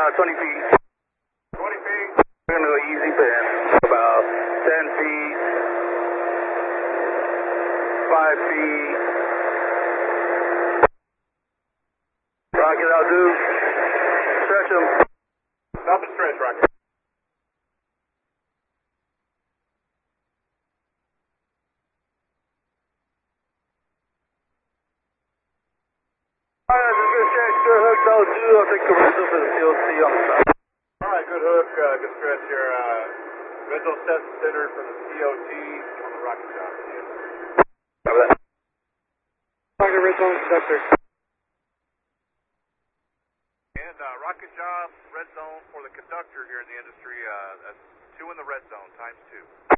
20 feet. 20 feet. We're going to go easy bend. About 10 feet. 5 feet. Rocket, I'll do. Stretch them. Stop and stretch, Rocket. Alright, that's a good stretch. Good hook, though, too. I'll take the rental for the COC on the side. Alright, good hook, good stretch here. Red zone set center for the COT on the rocket job. Cover that. Rocket red zone conductor. And rocket job, red zone for the conductor here in the industry. That's 2 in the red zone, times 2.